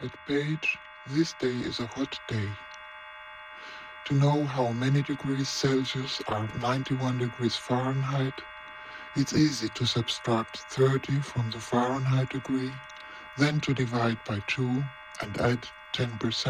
At page, this day is a hot day. To know how many degrees Celsius are 91 degrees Fahrenheit, it's easy to subtract 30 from the Fahrenheit degree, then to divide by 2 and add 10%.